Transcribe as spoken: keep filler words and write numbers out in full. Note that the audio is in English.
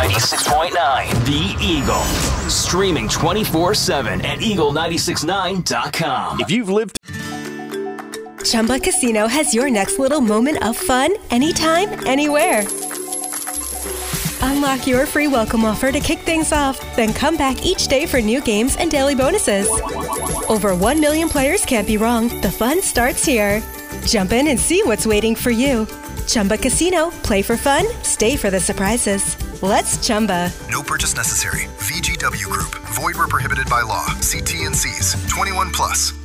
ninety-six point nine, The Eagle. Streaming twenty-four seven at eagle nine six nine dot com. If you've lived... Chumba Casino has your next little moment of fun anytime, anywhere. Unlock your free welcome offer to kick things off, then come back each day for new games and daily bonuses. Over one million players can't be wrong. The fun starts here. Jump in and see what's waiting for you. Chumba Casino. Play for fun. Stay for the surprises. Let's Chumba. No purchase necessary. V G W Group. Void where prohibited by law. See T N Cs. twenty-one plus.